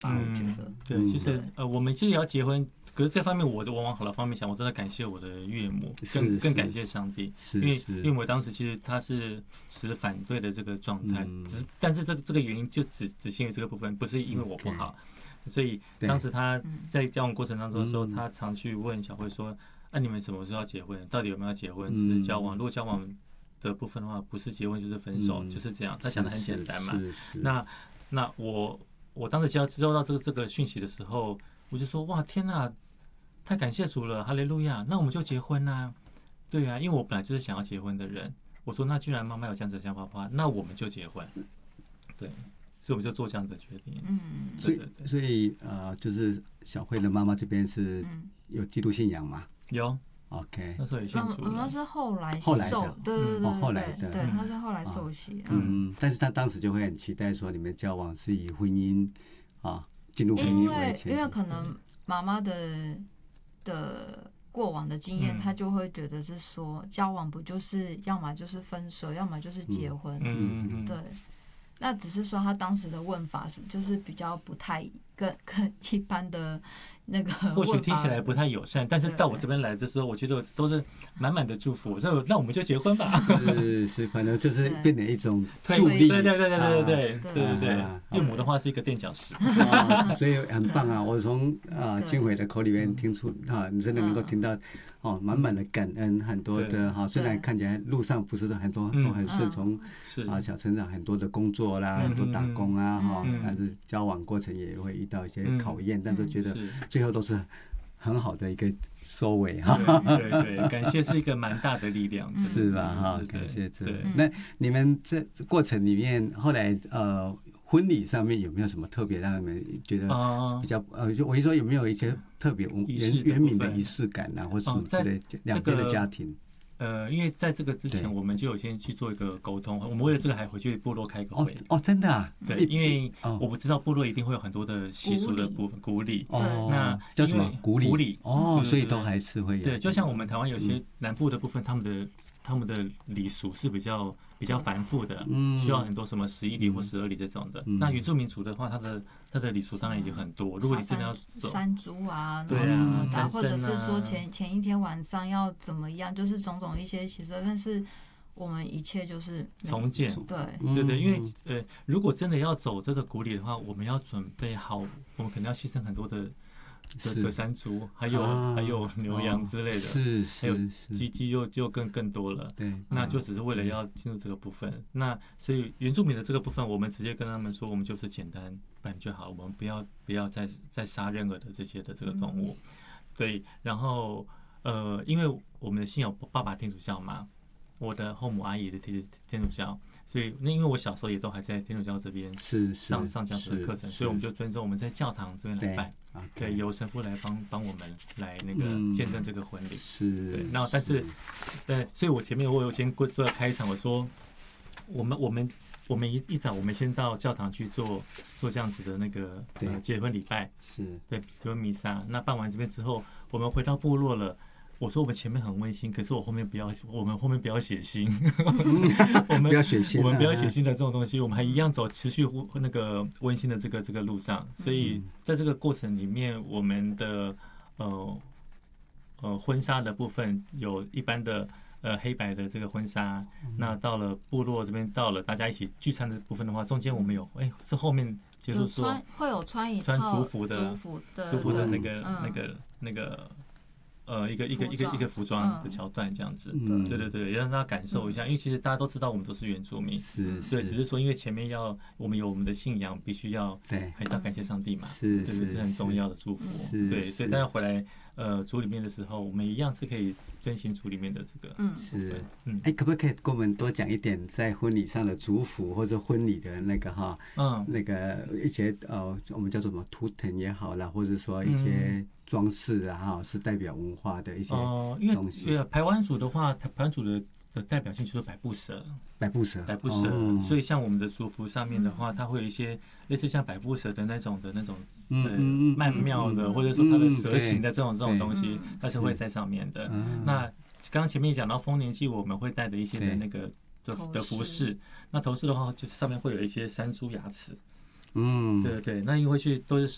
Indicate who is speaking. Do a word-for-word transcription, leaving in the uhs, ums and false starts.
Speaker 1: 吧，我觉得。
Speaker 2: 对，其实呃，我们其实也要结婚，可是这方面我我往好的方面想，我真的感谢我的岳母，更更感谢上帝，因为岳母当时其实他是持反对的这个状态，只是但是这个这个原因就只只限于这个部分，不是因为我不好，所以当时他在交往过程当中的时候，他常去问小慧说：“那你们什么时候要结婚？到底有没有要结婚？只是交往？如果交往的部分的话，不是结婚就是分手，就是这样。”他想的很简单嘛。那那我。我当时接收到这个这个讯息的时候，我就说：“哇，天哪，太感谢主了，哈利路亚！那我们就结婚啊，对啊，因为我本来就是想要结婚的人。我说，那既然妈妈有这样子的想法的话，那我们就结婚。对，所以我们就做这样的决定。嗯，
Speaker 3: 所以所以呃，就是小慧的妈妈这边是有基督信仰吗？
Speaker 2: 有。
Speaker 3: OK，
Speaker 2: 那时候也信主了。
Speaker 1: 妈妈是后来
Speaker 3: 后来的，
Speaker 1: 对对对，
Speaker 3: 后来的，
Speaker 1: 对，她是后来受洗。
Speaker 3: 嗯，但是她当时就会很期待说，你们交往是以婚姻啊，进入婚姻为前提。
Speaker 1: 因为可能妈妈的的过往的经验，她就会觉得是说，交往不就是要么就是分手，要么就是结婚。嗯，对。那只是说她当时的问法是，就是比较不太跟跟一般的那个，
Speaker 2: 或许听起来不太友善，但是到我这边来的时候，我觉得都是满满的祝福。所以那我们就结婚吧。
Speaker 3: 是是，可能就是变成一种助力。
Speaker 2: 对对对对对对对对对对。岳母的话是一个垫脚石，
Speaker 3: 所以很棒啊！我从啊俊伟的口里面听出啊，你真的能够听到哦，满满的感恩，很多的哈。虽然看起来路上不是很多都很顺从，啊小成长很多的工作啦，很多打工啊哈，但是交往过程也会遇到一些考验，但是觉得最后都是很好的一个收尾哈。
Speaker 2: 对对，感谢是一个蛮大的力量，
Speaker 3: 是吧？哈，感谢这。那你们这过程里面，后来呃，婚礼上面有没有什么特别让你们觉得比较呃，我一说有没有一些特别原原民的仪式感啊，或者什么之类，两边的家庭。
Speaker 2: 呃，因为在这个之前，我们就有先去做一个沟通。我们为了这个还回去部落开个会。
Speaker 3: 哦，真的啊？
Speaker 2: 对，因为我不知道部落一定会有很多的习俗的部分，古礼。
Speaker 3: 哦，
Speaker 2: 那
Speaker 3: 叫什么古礼？
Speaker 2: 古礼。
Speaker 3: 哦，所以都还是会有。
Speaker 2: 对，就像我们台湾有些南部的部分，他们的他们的礼俗是比较比较繁复的，需要很多什么十一礼或十二礼这种的。那原住民族的话，它的它的礼俗当然已经很多。如果你真的要走
Speaker 1: 山猪啊，
Speaker 2: 对啊，
Speaker 1: 啊，或者是说前前一天晚上要怎么样，就是种种一些习俗，但是我们一切就是
Speaker 2: 重建。
Speaker 1: 对
Speaker 2: 对对，因为呃，如果真的要走这个古礼的话，我们要准备好，我们可能要牺牲很多的。的山猪，还有、啊、还有牛羊之类的，
Speaker 3: 是
Speaker 2: 还有鸡鸡就就更更多了。
Speaker 3: 对，
Speaker 2: 那就只是为了要进入这个部分。那所以原住民的这个部分，我们直接跟他们说，我们就是简单办就好，我们不要不要再再杀任何的这些的这个动物。嗯、对，然后呃，因为我们的信仰爸爸天主教嘛，我的后母阿姨的天天主教。所以，那因为我小时候也都还在天主教这边是上上这样子的课程，所以我们就遵守我们在教堂这边来办，对，由神父来帮帮我们来那个见证这个婚礼。
Speaker 3: 是，
Speaker 2: 对。那但是，对，所以我前面我有先做开场，我说我们我们我们一一早我们先到教堂去做做这样子的那个呃结婚礼拜，
Speaker 3: 是
Speaker 2: 对结婚弥撒。那办完这边之后，我们回到部落了。我说我们前面很温馨，可是我后面不要，我们后面不要血腥，我们
Speaker 3: 不要血腥，
Speaker 2: 我们不要血腥的这种东西，我们还一样走持续那个温馨的这个这个路上。所以在这个过程里面，我们的呃呃婚纱的部分有一般的呃黑白的这个婚纱，那到了部落这边，到了大家一起聚餐的部分的话，中间我们有哎、欸、是后面结束说
Speaker 1: 会有穿一
Speaker 2: 穿族服的
Speaker 1: 族服的
Speaker 2: 族服的那个、嗯、那个那个。呃，一个一个一个一个服装的桥段这样子，嗯、对对对，让大家感受一下，嗯、因为其实大家都知道我们都是原住民，
Speaker 3: 是，
Speaker 2: 对，只是说因为前面要我们有我们的信仰，必须要
Speaker 3: 对，
Speaker 2: 还是要感谢上帝嘛，
Speaker 3: 是，
Speaker 2: 对对，这是很重要的祝福，对，所以大家回来呃组里面的时候，我们一样是可以遵循组里面的这个，
Speaker 1: 嗯，
Speaker 3: 是，嗯，哎，可不可以跟我们多讲一点在婚礼上的祝福或者婚礼的那个哈，嗯，那个一些呃，我们叫做什么图腾也好啦，或者说一些。装饰啊，哈，是代表文化的一些东西。
Speaker 2: 呃、因为排湾族的话，排湾族的的代表性就是百步蛇，
Speaker 3: 百步蛇，
Speaker 2: 百步蛇。哦、所以像我们的族服上面的话，它会有一些类似像百步蛇的那种的那种呃曼妙的，或者说它的蛇形的这种这种东西，它是会在上面的。那刚刚前面讲到丰年祭，我们会带的一些的那个的的服饰，那头饰的话，就是上面会有一些山猪牙齿。
Speaker 3: 嗯，
Speaker 2: 对对，那因为去都是